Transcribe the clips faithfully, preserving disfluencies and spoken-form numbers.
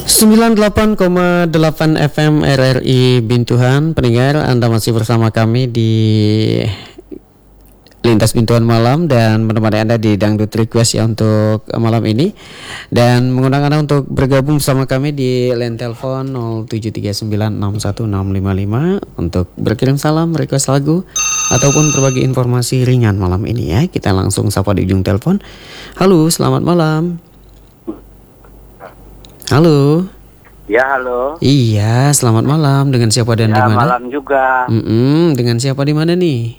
sembilan puluh delapan koma delapan F M R R I Bintuhan. Pendengar, Anda masih bersama kami di Lintas Bintuhan Malam dan menemani Anda di Dangdut Request ya untuk malam ini. Dan mengundang Anda untuk bergabung bersama kami di line telepon nol tujuh tiga sembilan enam satu enam lima lima untuk berkirim salam, request lagu ataupun berbagi informasi ringan malam ini ya. Kita langsung sapa di ujung telepon. Halo, selamat malam. Halo. Ya, halo. Iya, selamat malam. Dengan siapa dan ya, di mana? Malam juga. Mm-mm, dengan siapa di mana nih?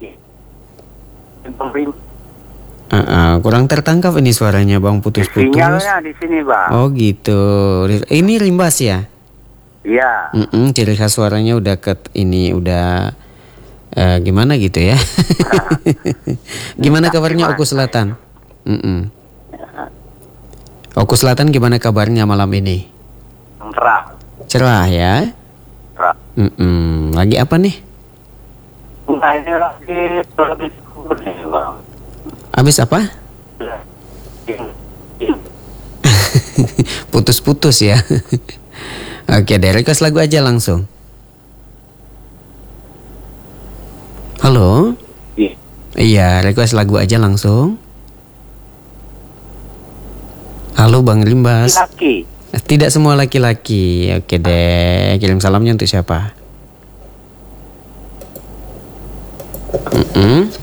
Uh, uh, kurang tertangkap ini suaranya, Bang, putus-putus. Sinyalnya di sini, Bang. Oh gitu. Ini Rimbas ya? Iya. Mm-mm, ciri khas suaranya udah ke ini udah uh, gimana gitu ya? Gimana kabarnya Oku Selatan? Mm-mm. Oku Selatan gimana kabarnya malam ini? Cerah. Cerah ya? Cerah. Mm-mm. Lagi apa nih? Nah, ini lagi lagi kubur nih, Bang. Habis apa? Putus-putus ya. Oke deh, request lagu aja langsung. Halo? Iya. Iya, request lagu aja langsung. Halo Bang Rimbas. Laki. Tidak semua laki-laki. Oke deh, kirim salamnya untuk siapa? Mm-mm.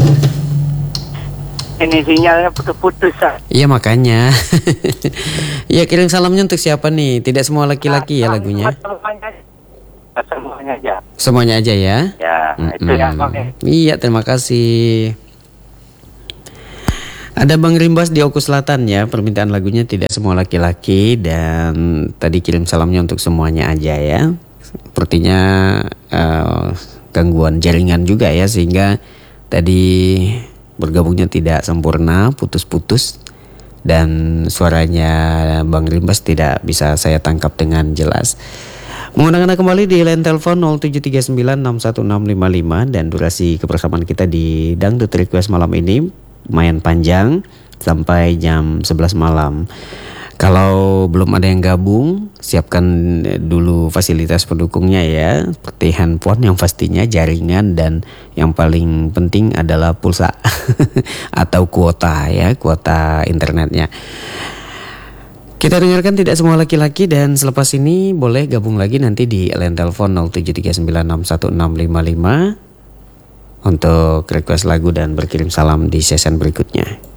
Ini sinyalnya putus-putus. Iya makanya. Iya, kirim salamnya untuk siapa nih? Tidak semua laki-laki ya lagunya. Semuanya, semuanya aja. Semuanya aja ya. Ya, Mm-mm. itu ya, Bang. Iya, terima kasih. Ada Bang Rimbas di Oku Selatan ya. Permintaan lagunya tidak semua laki-laki. Dan tadi kirim salamnya untuk semuanya aja ya. Sepertinya uh, gangguan jaringan juga ya, sehingga tadi bergabungnya tidak sempurna, putus-putus. Dan suaranya Bang Rimbas tidak bisa saya tangkap dengan jelas. Mengundang Anda kembali di line telepon nol tujuh tiga sembilan enam satu enam lima lima. Dan durasi kebersamaan kita di Dangdut Request malam ini lumayan panjang sampai jam sebelas malam. Kalau belum ada yang gabung, siapkan dulu fasilitas pendukungnya ya, seperti handphone yang pastinya, jaringan, dan yang paling penting adalah pulsa atau kuota ya, kuota internetnya. Kita dengarkan tidak semua laki-laki, dan selepas ini boleh gabung lagi nanti di line telepon nol tujuh tiga sembilan enam satu enam lima lima untuk request lagu dan berkirim salam di session berikutnya.